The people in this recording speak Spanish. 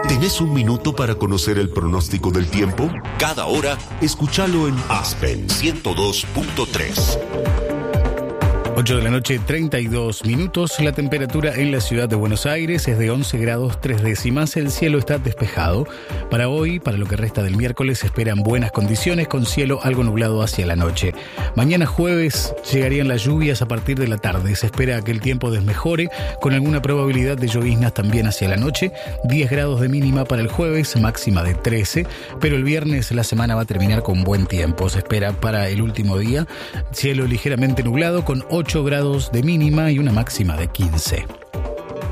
¿Tenés un minuto para conocer el pronóstico del tiempo? Cada hora, escúchalo en Aspen 102.3. 8 de la noche, 32 minutos. La temperatura en la ciudad de Buenos Aires es de 11 grados 3 décimas. El cielo está despejado. Para hoy, para lo que resta del miércoles, se esperan buenas condiciones con cielo algo nublado hacia la noche. Mañana jueves llegarían las lluvias a partir de la tarde. Se espera que el tiempo desmejore con alguna probabilidad de lloviznas también hacia la noche. 10 grados de mínima para el jueves, máxima de 13. Pero el viernes la semana va a terminar con buen tiempo. Se espera para el último día cielo ligeramente nublado con 8 grados de mínima y una máxima de 15.